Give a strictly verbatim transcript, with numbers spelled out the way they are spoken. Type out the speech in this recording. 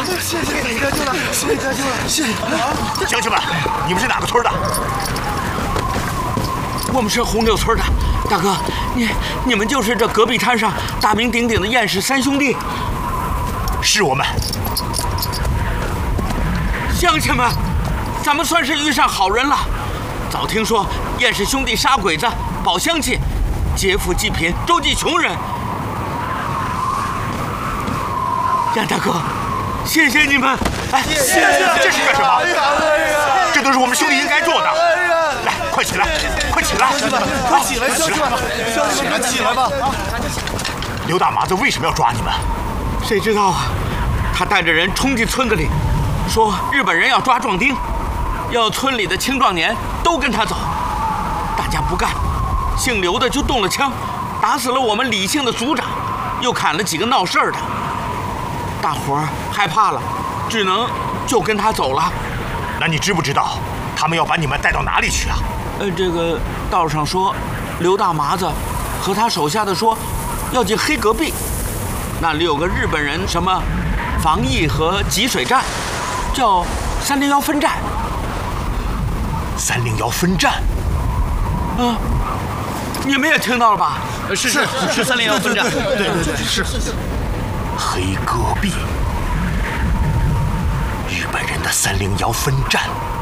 谢谢给得救了，谢谢得救了，谢谢。 乡亲们，你们是哪个村的？ 我们是红柳村的。大哥，你你们就是这戈壁滩上大名鼎鼎的燕氏三兄弟？ 是我们。 乡亲们，咱们算是遇上好人了。早听说燕氏兄弟杀鬼子、保乡亲、劫富济贫、周济穷人。燕大哥，谢谢你们！哎， 谢谢！这是干什么？这都是我们兄弟应该做的。来，快起来，快起来！ 快起来，乡亲们，乡亲们，起来吧！ 刘大麻子为什么要抓你们？ 谁知道啊？他带着人冲进村子里，说日本人要抓壮丁，要村里的青壮年都跟他走。大家不干，姓刘的就动了枪，打死了我们李姓的族长，又砍了几个闹事儿的。大伙儿害怕了，只能就跟他走了。 那你知不知道他们要把你们带到哪里去啊？ 呃，这个道上说，刘大麻子和他手下的说要进黑戈壁，那里有个日本人什么防疫和给水站，叫三零幺分站。 三零幺分站？ 嗯，你们也听到了吧？ 是是是三零幺分站。 对对对，是。 黑戈壁，日本人的三零幺分站。